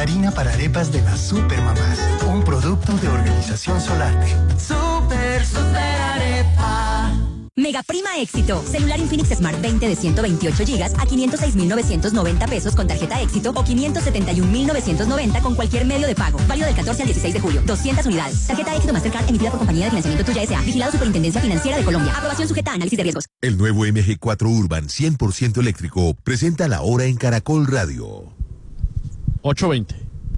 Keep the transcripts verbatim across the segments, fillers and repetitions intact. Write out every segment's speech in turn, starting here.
harina para arepas de las Supermamás, un producto de Organización Solarte. Super, super arepa. Mega Prima Éxito. Celular Infinix Smart veinte de ciento veintiocho gigas a quinientos seis mil novecientos noventa pesos con tarjeta Éxito o quinientos setenta y un mil novecientos noventa con cualquier medio de pago. Válido del catorce al dieciséis de julio. doscientas unidades. Tarjeta Éxito Mastercard emitida por Compañía de Financiamiento Tuya S A. Vigilado Superintendencia Financiera de Colombia. Aprobación sujeta a análisis de riesgos. El nuevo M G cuatro Urban cien por ciento eléctrico presenta la hora en Caracol Radio. ocho veinte.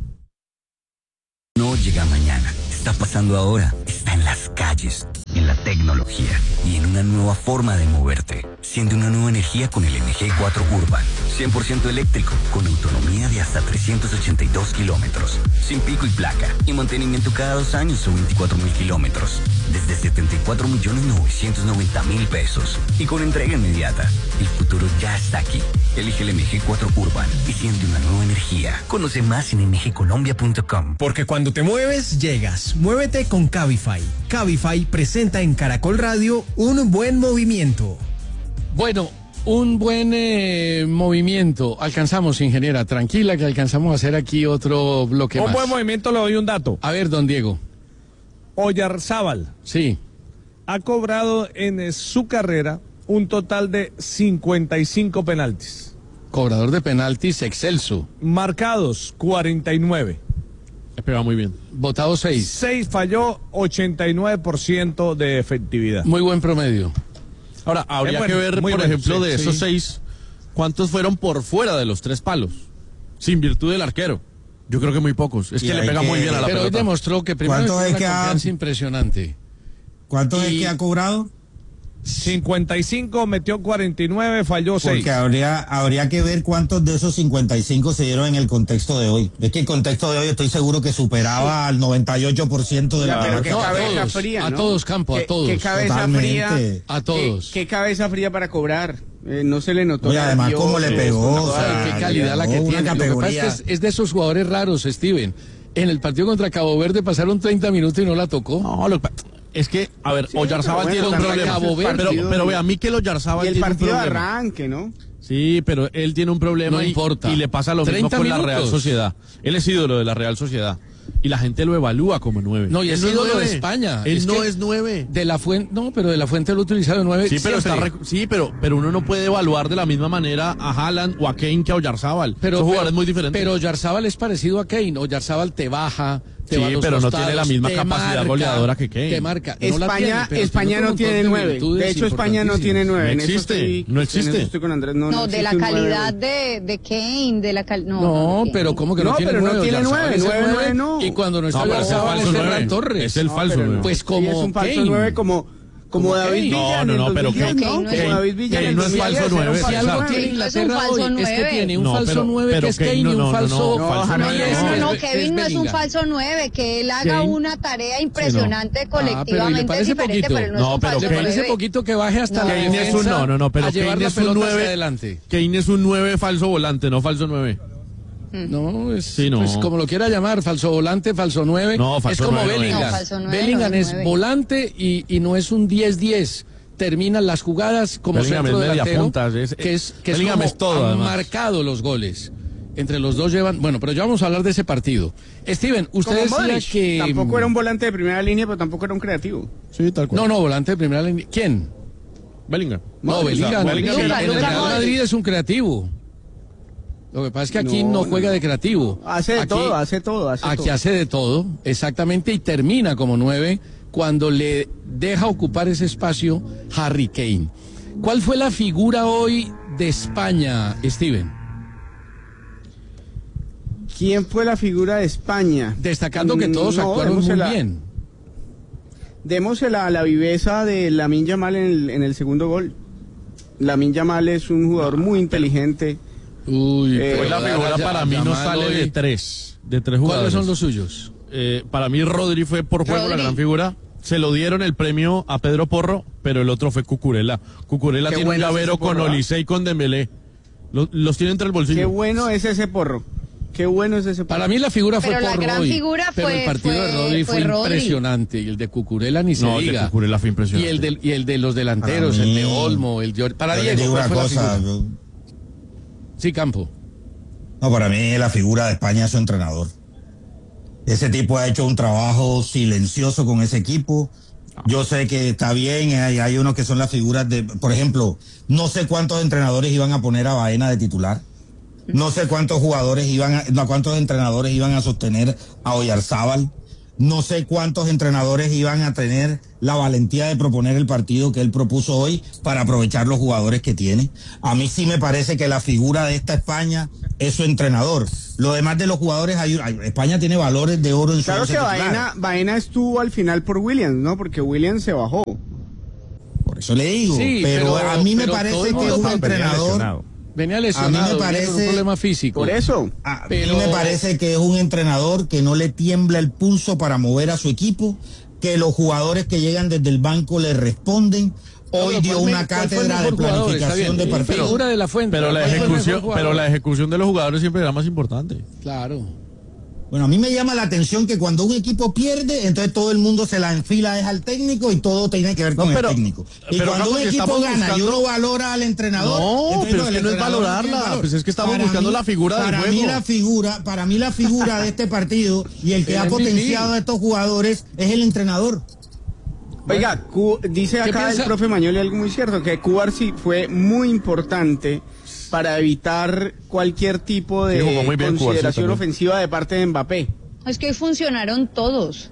No llega mañana, está pasando ahora, está en las calles, en la tecnología y en una nueva forma de moverte. Siente una nueva energía con el M G cuatro Urban, cien por ciento eléctrico, con autonomía de hasta trescientos ochenta y dos kilómetros, sin pico y placa, y mantenimiento cada dos años o veinticuatro mil kilómetros, desde setenta y cuatro millones novecientos noventa mil pesos, y con entrega inmediata. El futuro ya está aquí. Elige el M G cuatro Urban y siente una nueva energía. Conoce más en m g colombia punto com. Porque cuando te mueves, llegas. Muévete con Cabify. Cabify presenta en Caracol Radio un buen movimiento. Bueno, un buen eh, movimiento. Alcanzamos, ingeniera, tranquila que alcanzamos a hacer aquí otro bloque un más. Un buen movimiento, le doy un dato. A ver, don Diego. Oyarzábal. Sí. Ha cobrado en su carrera un total de cincuenta y cinco penaltis. Cobrador de penaltis excelso. Marcados, cuarenta y nueve. Pega muy bien. Votado seis. seis falló, ochenta y nueve por ciento de efectividad. Muy buen promedio. Ahora, habría bueno, que ver, por bueno, ejemplo, sí, de esos sí. seis, ¿cuántos fueron por fuera de los tres palos? Sin virtud del arquero. Yo creo que muy pocos. Es que le pega que... muy bien a la Pero pelota. Pero hoy demostró que primero es una que confianza ha... impresionante. ¿Cuánto y... es que ha cobrado? cincuenta y cinco, metió cuarenta y nueve, falló seis. Porque habría, habría que ver cuántos de esos cincuenta y cinco se dieron en el contexto de hoy. Es que el contexto de hoy estoy seguro que superaba sí. al noventa y ocho por ciento de ya, la pero pelota. qué no, cabeza a todos, fría, ¿no? A todos, Campo, a todos. ¿Qué, qué cabeza Totalmente. fría? A todos. ¿Qué, qué cabeza fría para cobrar? Eh, no se le notó. Oye, además, nervioso, cómo le pegó. O sea, qué calidad la que tiene. Lo que pasa es que es, es de esos jugadores raros, Steven. En el partido contra Cabo Verde pasaron treinta minutos y no la tocó. No, lo es que, a ver, sí, Oyarzábal bueno, tiene un problema. Cabo Verde, pero, pero vea, Mikel Oyarzábal y el tiene un partido problema. de arranque, ¿no? Sí, pero él tiene un problema no y, importa. y le pasa lo mismo con minutos. la Real Sociedad. Él es ídolo de la Real Sociedad. Y la gente lo evalúa como nueve. No, y es él ídolo no de es España. Él es no es nueve. De la Fuente, no, pero de la Fuente lo ha utilizado nueve. Sí, pero está siempre. rec- sí, pero, pero uno no puede evaluar de la misma manera a Haaland o a Kane que a Oyarzábal. Pero, Son pero, jugadores muy diferentes. Pero Oyarzábal es parecido a Kane. Oyarzábal te baja, te sí, va a los pero costados, no tiene la misma capacidad marca, goleadora que Kane. Te marca. No España, tiene, España no tiene nueve. De hecho, España no tiene nueve. No en eso existe. estoy, No existe. En eso estoy con Andrés. No, no, no de la calidad de, de Kane, de la cal... no, no, no pero ¿cómo que no, no tiene pero nueve? no tiene nueve, nueve, nueve, no. Y cuando no está no, Oyarzábal es es el Ferran nueve. Torres. Es el falso nueve. Pues como sí, es un falso Kane. nueve como... Como David Villa. No, no, no, pero Kane, ¿no? Como David Villa. Kane no es falso nueve. Si algo tiene Inglaterra hoy es que tiene un No, falso pero- nueve pero que es Kane Kane no, y un no, no, falso... no, falso No, nueve no, no, no, es- Kevin es no es un Bellingham. falso nueve, que él haga Kane. una tarea impresionante Ah, pero ¿y le colectivamente parece es diferente, poquito? pero él no, No, es un pero falso ¿Le parece nueve. poquito que baje hasta No. la Kane es defensa un no, no, no, pero a llevar Kane la es un pelota hacia nueve. adelante? Kane es un nueve falso volante, no falso nueve. No, es Sí, no. pues, como lo quiera llamar, falso volante, falso nueve. No, falso es como nueve, Bellingham. no, falso nueve, Bellingham no es es nueve. volante y, y no es un diez diez. Terminan las jugadas como Bellingham centro es media delantero, punta, es- que es que es Bellingham como es todo, han además. marcado los goles. Entre los dos llevan, bueno, pero ya vamos a hablar de ese partido. Steven, usted Como decía Modric. que Tampoco era un volante de primera línea, pero tampoco era un creativo. Sí, tal cual. No, no, volante de primera línea. ¿Quién? Bellingham. No, O sea, Bellingham. Bellingham en es el la- en el Luka Real Modric. Madrid es un creativo. Lo que pasa es que aquí no, No, juega no. de creativo. Hace de Aquí- todo, hace todo, hace Aquí todo. hace de todo, exactamente, y termina como nueve cuando le deja ocupar ese espacio Harry Kane. ¿Cuál fue la figura hoy de España, Steven? ¿Quién fue la figura de España? Destacando que todos No, actuaron muy démosela- bien. Démosela a la viveza de Lamine Yamal en el, en el segundo gol. Lamine Yamal es un jugador muy inteligente. Uy, Eh, Hoy la pero figura ya- para mí no Yamal sale hoy- de tres. De tres jugadores. ¿Cuáles son los suyos? Eh, para mí Rodri fue por juego la Rodri. gran figura. Se lo dieron el premio a Pedro Porro, pero el otro fue Cucurella. Cucurella Qué tiene un bueno es llavero ese con Porro, ¿ah? Olise y con Dembélé. Los, los tiene entre el bolsillo. Qué bueno es ese porro. Qué bueno es ese porro. Para mí la figura fue Pero la por gran Rodri, figura pero fue- el partido de fue- Rodri fue, fue Rodri. impresionante y el de Cucurella ni se No, el de diga. Cucurella fue y impresionante. el de, y el de los delanteros, Para el mí- de Olmo, el de Or- para Yo le Diego, digo ¿cuál una fue la cosa, figura? yo- Sí, Campo. No, para mí la figura de España es su entrenador. Ese tipo ha hecho un trabajo silencioso con ese equipo. Yo sé que está bien, hay, hay unos que son las figuras de, por ejemplo, no sé cuántos entrenadores iban a poner a Baena de titular. No sé cuántos jugadores iban a, no, cuántos entrenadores iban a sostener a Oyarzábal. No sé cuántos entrenadores iban a tener la valentía de proponer el partido que él propuso hoy para aprovechar los jugadores que tiene. A mí sí me parece que la figura de esta España es su entrenador. Lo demás de los jugadores, hay, hay, España tiene valores de oro en su Claro que titular. Baena, Baena estuvo al final por Williams, ¿no? Porque Williams se bajó. Por eso le digo, Sí, pero, pero- a mí me pero parece todo el que es mundo un entrenador. Venía lesionado, a mí me venía parece con un problema físico. Por eso. A Pero- mí me parece que es un entrenador que no le tiembla el pulso para mover a su equipo, que los jugadores que llegan desde el banco le responden. Hoy Pero, dio ¿cuál me- una cuál fue el cátedra de mejor jugador? planificación Está de bien. partidos. Figura de la Fuente. Pero la ¿Cuál fue el mejor ejecución, jugador? pero la ejecución de los jugadores siempre era más importante. Claro. Bueno, a mí me llama la atención que cuando un equipo pierde, entonces todo el mundo se la enfila es al técnico y todo tiene que ver No, con pero- el técnico. Y pero, cuando un Carlos, si equipo estamos gana y buscando- uno valora al entrenador, No, entonces pero es el que no es entrenador valorarla, tiene valor. pues es que estamos Para buscando la figura del para juego. Mí la figura, para mí la figura de este partido y el que El ha M V P. potenciado a estos jugadores es el entrenador. Oiga, Cu- dice ¿Qué acá piensa? el profe Mañoli algo muy cierto, que Cubarsí fue muy importante para evitar cualquier tipo de Sí, jugó muy bien Cubarsí consideración también. ofensiva de parte de Mbappé. Es que hoy funcionaron todos.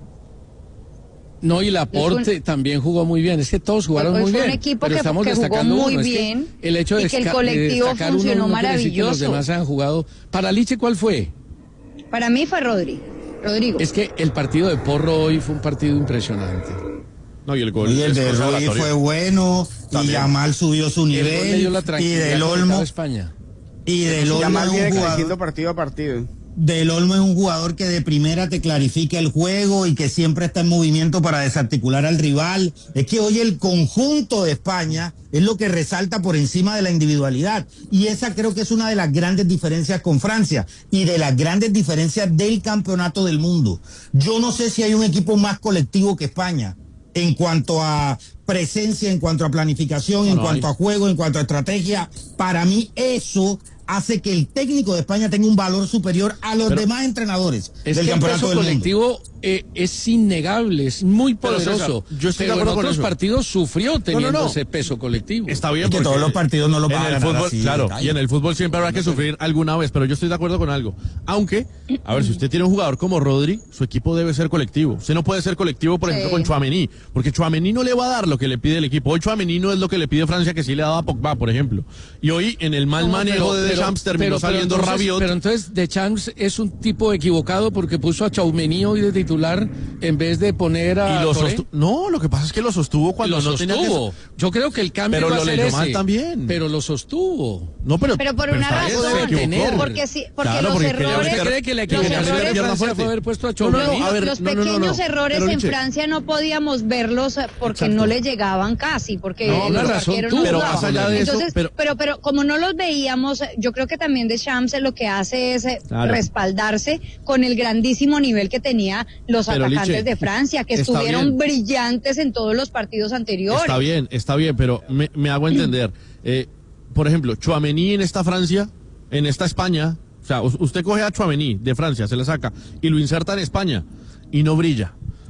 No, y Laporte Es un- también jugó muy bien. Es que todos jugaron Hoy muy fue bien. un equipo pero que- estamos que jugó destacando muy uno. Es que bien el hecho de, y que el desca- de colectivo destacar uno funcionó no quiere decir que los maravilloso. demás han jugado. Para Liche, ¿cuál fue? Para mí fue Rodri. Rodrigo. Es que el partido de Porro hoy fue un partido impresionante. No, y el gol Y el es de Rui consolatorio. fue bueno, y También. Yamal subió su El gol le nivel, dio la y tranquilidad Del que Olmo, necesitaba España. y Del Olmo Yamal es viene un jugador. creciendo partido a partido. Del Olmo es un jugador que de primera te clarifica el juego y que siempre está en movimiento para desarticular al rival. Es que hoy el conjunto de España es lo que resalta por encima de la individualidad. Y esa creo que es una de las grandes diferencias con Francia y de las grandes diferencias del campeonato del mundo. Yo no sé si hay un equipo más colectivo que España en cuanto a presencia, en cuanto a planificación, No, en no cuanto hay. a juego, en cuanto a estrategia. Para mí eso hace que el técnico de España tenga un valor superior a los Pero demás entrenadores Es del que el campeonato peso del mundo. colectivo eh, es innegable, es muy Pero, poderoso. César, yo estoy de pero acuerdo en con otros eso. partidos sufrió teniendo no. ese peso colectivo. Está bien Es que porque todos los partidos no los en van a el ganar fútbol, así de claro, calle. y en el fútbol siempre habrá que sufrir alguna vez, pero yo estoy de acuerdo con algo. Aunque, a ver, si usted tiene un jugador como Rodri, su equipo debe ser colectivo. Usted no puede ser colectivo, por ejemplo, Sí. con Tchouaméni, porque Tchouaméni no le va a dar lo que le pide el equipo. Hoy Tchouaméni no es lo que le pide Francia, que sí le daba a Pogba, por ejemplo. Y hoy en el mal No, manejo pero- de pero- Deschamps terminó pero- pero saliendo entonces- Rabiot. Pero entonces Deschamps es un tipo equivocado porque puso a Tchouaméni hoy de titular en vez de poner a y lo Touré. sostu- No, lo que pasa es que lo sostuvo cuando lo no tenía que sostuvo. Yo creo que el cambio Pero va a lo ser leyó ese. mal también. Pero lo sostuvo. No, pero, Pero por una está bien, se razón. equivocó. Porque sí, porque Claro, los porque quería errores. meter- ¿Usted cree que la los equivocación errores- de Francia fuerte. fue haber puesto a No, no, no, Tchouaméni? a ver, los no, no, no, pequeños no. errores Pero, en Liche, Francia no podíamos verlos eh, porque Exacto. no le llegaban casi, porque No, una los razón arqueros tuvo. no Pero jugaban. más allá de eso, Entonces, pero- pero, pero como no los veíamos, eh, yo creo que también Deschamps eh, lo que hace es eh, Claro. respaldarse con el grandísimo nivel que tenía los Pero, atacantes Liche, de Francia, que está estuvieron bien. brillantes en todos los partidos anteriores. Está bien, está bien, pero me, me hago entender. Eh, por ejemplo, Tchouaméni en esta Francia, en esta España, o sea, u- usted coge a Tchouaméni de Francia, se la saca y lo inserta en España y no brilla.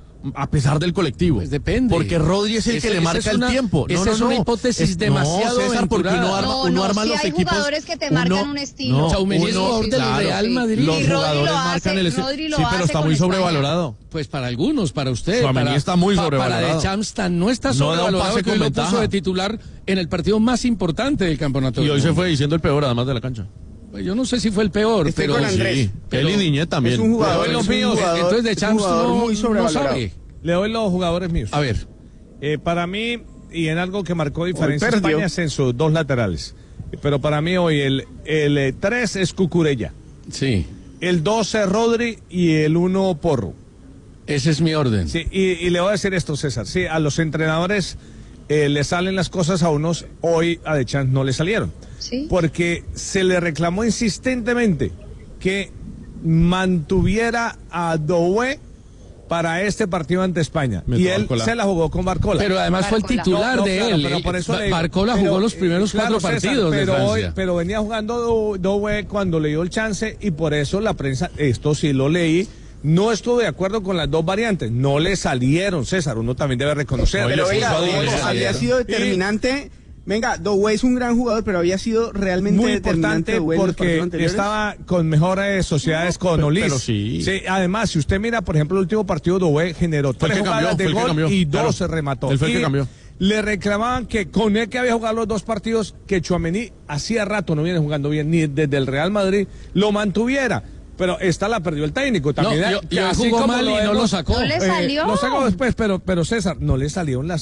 A pesar del colectivo. Pues depende. Porque Rodri es el Ese- que le esa marca es el una- tiempo. No, esa no, es una no. hipótesis Es- demasiado no, César, porque uno aventurada. arma, No, uno no, arma sí los hay equipos. jugadores que te marcan un estilo. No, Tchouaméni es uno- jugador del claro, Real Madrid. Los Y Rodri jugadores lo marcan hace, el estilo. Rodri lo Sí, pero hace está con muy España. sobrevalorado. Pues para algunos, para usted. Tchouaméni para, está muy pa- sobrevalorado. Para Deschamps tan- no está No da un sobrevalorado pase que con hoy lo puso ventaja. de titular en el partido más importante del campeonato. Y del hoy se mundo. fue diciendo el peor, además de la cancha. Pues yo no sé si fue el peor, Estoy pero con Andrés. Sí, pero- él y Diñet también. Es un jugador, Pero es los un míos, jugador- entonces es un Deschamps jugador no, muy no sobrevalorado. sabe. Le doy los jugadores míos. A ver, Eh, para mí, y en algo que marcó diferencia perdió. España es en sus dos laterales. Pero para mí hoy el, el tres es Cucurella, sí, el dos es Rodri y el uno Porro. ese es mi orden. Sí, y, y le voy a decir esto, César. Sí, a los entrenadores eh, le salen las cosas a unos, hoy a Deschamps no le salieron. Sí. Porque se le reclamó insistentemente que mantuviera a Doué para este partido ante España. Me y tocó él Barcola. se la jugó con Barcola. Pero además fue el Barcola. titular No, no, de claro, él. pero eh, por eso Ba- le digo. Barcola Pero, jugó los eh, primeros claro, cuatro César, partidos de pero, hoy- Francia. pero venía jugando Doué cuando le dio el chance y por eso la prensa, esto sí lo leí, no estuvo de acuerdo con las dos variantes. No le salieron, César, uno también debe reconocer. Oye, Pero le venga, puso a Doué Doué, había salieron. sido determinante. Venga, Doué es un gran jugador, pero había sido realmente Muy determinante importante Doué en los porque partidos anteriores. estaba con mejores sociedades con pero- Olis. pero sí. Además, si usted mira, por ejemplo, el último partido Doué generó Fue el tres que jugadas cambió, de fue el que gol cambió, y dos claro. se remató. Él fue el Y que cambió. le reclamaban que con él que había jugado los dos partidos, que Tchouaméni hacía rato no viene jugando bien, ni desde el Real Madrid lo mantuviera. Pero esta la perdió el técnico también. No, ¿eh? yo- Que yo así jugó como mal lo y no lo hemos- sacó. No le eh, salió. lo sacó después, pero, pero César, no le salieron las